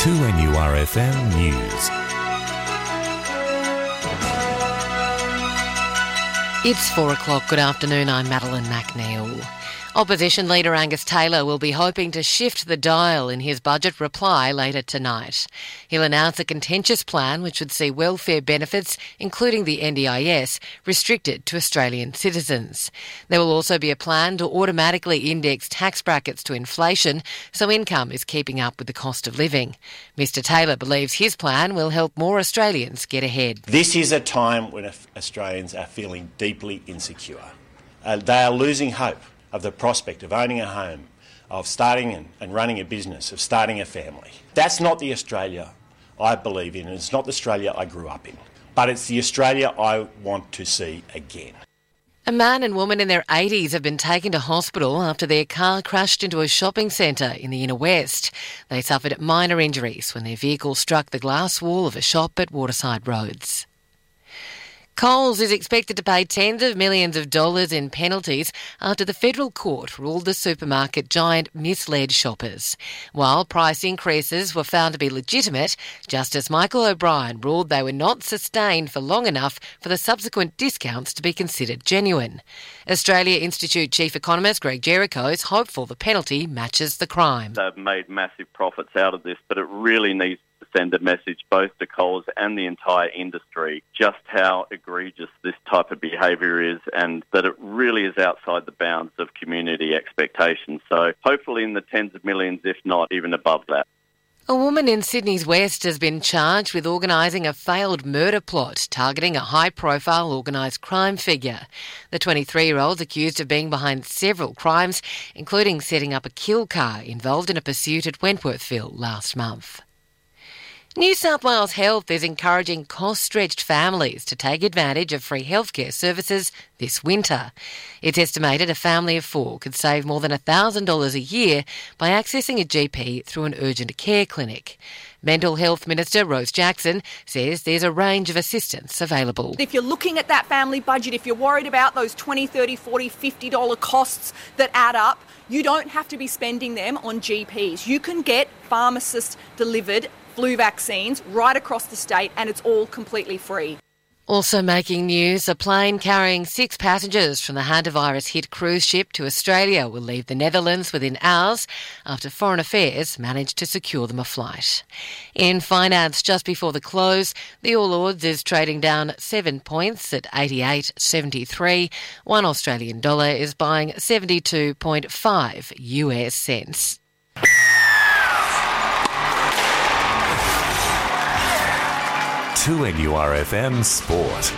2NURFM News. It's 4 o'clock. Good afternoon. I'm Madeline McNeil. Opposition leader Angus Taylor will be hoping to shift the dial in his budget reply later tonight. He'll announce a contentious plan which would see welfare benefits, including the NDIS, restricted to Australian citizens. There will also be a plan to automatically index tax brackets to inflation so income is keeping up with the cost of living. Mr Taylor believes his plan will help more Australians get ahead. This is a time when Australians are feeling deeply insecure. They are losing hope of the prospect of owning a home, of starting and running a business, of starting a family. That's not the Australia I believe in, and it's not the Australia I grew up in. But it's the Australia I want to see again. A man and woman in their 80s have been taken to hospital after their car crashed into a shopping centre in the inner west. They suffered minor injuries when their vehicle struck the glass wall of a shop at Waterside Roads. Coles is expected to pay tens of millions of dollars in penalties after the federal court ruled the supermarket giant misled shoppers. While price increases were found to be legitimate, Justice Michael O'Brien ruled they were not sustained for long enough for the subsequent discounts to be considered genuine. Australia Institute Chief Economist Greg Jericho is hopeful the penalty matches the crime. They've made massive profits out of this, but it really needs to send a message both to Coles and the entire industry just how egregious this type of behaviour is, and that it really is outside the bounds of community expectations. So hopefully in the tens of millions, if not even above that. A woman in Sydney's West has been charged with organising a failed murder plot targeting a high-profile organised crime figure. The 23-year-old's accused of being behind several crimes, including setting up a kill car involved in a pursuit at Wentworthville last month. New South Wales Health is encouraging cost-stretched families to take advantage of free healthcare services this winter. It's estimated a family of four could save more than $1,000 a year by accessing a GP through an urgent care clinic. Mental Health Minister Rose Jackson says there's a range of assistance available. If you're looking at that family budget, if you're worried about those $20, $30, $40, $50 costs that add up, you don't have to be spending them on GPs. You can get pharmacist-delivered flu vaccines right across the state, and it's all completely free. Also making news, a plane carrying 6 passengers from the hantavirus-hit cruise ship to Australia will leave the Netherlands within hours after Foreign Affairs managed to secure them a flight. In finance, just before the close, the All Ords is trading down 7 points at 88.73. One Australian dollar is buying 72.5 US cents. To NURFM Sport.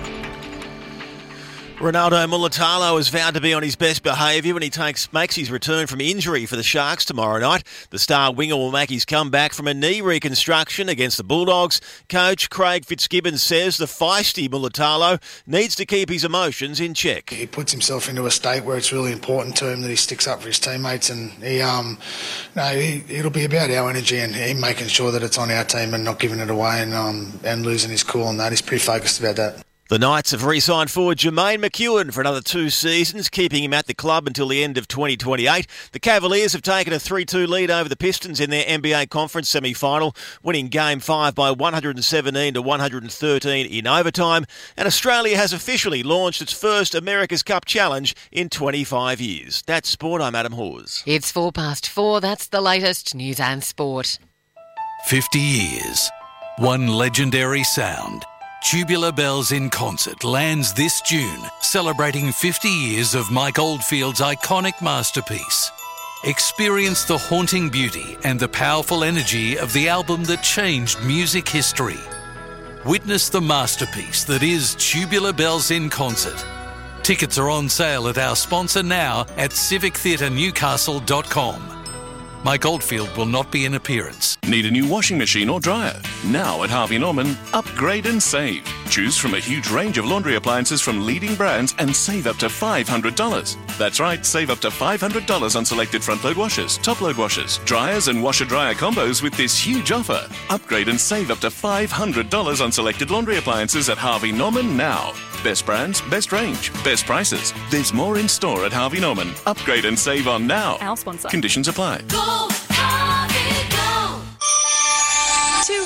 Ronaldo Mulitalo is vowed to be on his best behaviour when he makes his return from injury for the Sharks tomorrow night. The star winger will make his comeback from a knee reconstruction against the Bulldogs. Coach Craig Fitzgibbons says the feisty Mulitalo needs to keep his emotions in check. He puts himself into a state where it's really important to him that he sticks up for his teammates, and it'll be about our energy and him making sure that it's on our team and not giving it away and losing his cool on that. He's pretty focused about that. The Knights have re-signed forward Jermaine McEwen for another 2 seasons, keeping him at the club until the end of 2028. The Cavaliers have taken a 3-2 lead over the Pistons in their NBA Conference semi-final, winning Game 5 by 117 to 113 in overtime. And Australia has officially launched its first America's Cup Challenge in 25 years. That's Sport. I'm Adam Hawes. It's 4:04. That's the latest news and sport. 50 years. One legendary sound. Tubular Bells in Concert lands this June, celebrating 50 years of Mike Oldfield's iconic masterpiece. Experience the haunting beauty and the powerful energy of the album that changed music history. Witness the masterpiece that is Tubular Bells in Concert. Tickets are on sale at our sponsor now at civictheatrenewcastle.com. Mike Oldfield will not be in appearance. Need a new washing machine or dryer? Now at Harvey Norman, upgrade and save. Choose from a huge range of laundry appliances from leading brands and save up to $500. That's right, save up to $500 on selected front-load washers, top-load washers, dryers and washer-dryer combos with this huge offer. Upgrade and save up to $500 on selected laundry appliances at Harvey Norman now. Best brands, best range, best prices. There's more in store at Harvey Norman. Upgrade and save on now. Our sponsor. Conditions apply. Go, Harvey, go.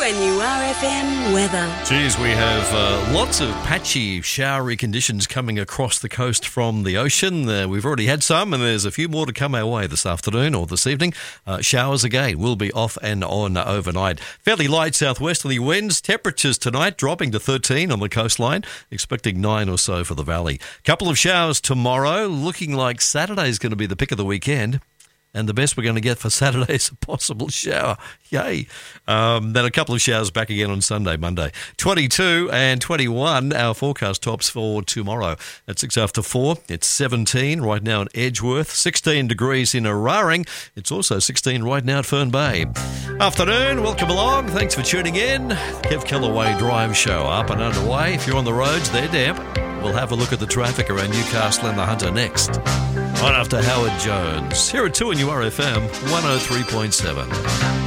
2NURFM weather. Geez, we have lots of patchy, showery conditions coming across the coast from the ocean. We've already had some, and there's a few more to come our way this afternoon or this evening. Showers again will be off and on overnight. Fairly light southwesterly winds. Temperatures tonight dropping to 13 on the coastline, expecting 9 or so for the valley. Couple of showers tomorrow, looking like Saturday's going to be the pick of the weekend. And the best we're going to get for Saturday is a possible shower. Yay. Then a couple of showers back again on Sunday, Monday. 22 and 21, our forecast tops for tomorrow. At 6 after 4, it's 17 right now in Edgeworth, 16 degrees in Araring. It's also 16 right now at Fern Bay. Afternoon, welcome along. Thanks for tuning in. Kev Kellaway Drive Show up and underway. If you're on the roads, they're damp. We'll have a look at the traffic around Newcastle and the Hunter next. Right after Howard Jones. Here at 2NURFM 103.7.